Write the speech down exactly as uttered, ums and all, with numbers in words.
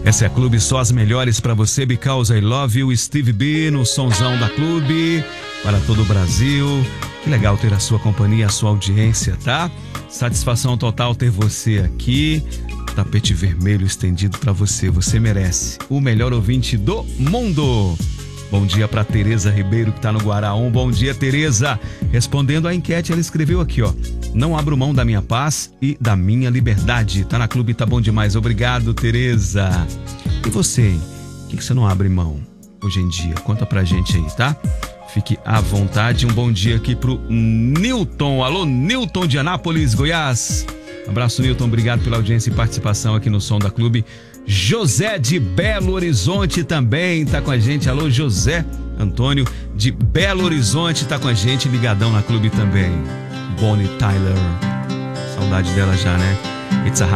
Essa é a Clube, só as melhores pra você, Because I Love You, Steve B no sonzão da Clube, para todo o Brasil. Que legal ter a sua companhia, a sua audiência, tá? Satisfação total ter você aqui. Tapete vermelho estendido pra você, você merece. O melhor ouvinte do mundo. Bom dia pra Tereza Ribeiro, que tá no Guaraum. Bom dia, Tereza. Respondendo a enquete, ela escreveu aqui, ó: não abro mão da minha paz e da minha liberdade. Tá na Clube, tá bom demais. Obrigado, Tereza. E você, hein? O que, que você não abre mão hoje em dia? Conta pra gente aí, tá? Fique à vontade. Um bom dia aqui pro Newton. Alô, Newton de Anápolis, Goiás. Abraço, Newton. Obrigado pela audiência e participação aqui no Som da Clube. José de Belo Horizonte também tá com a gente. Alô, José Antônio de Belo Horizonte tá com a gente, ligadão na Clube também. Bonnie Tyler, saudade dela já, né? It's a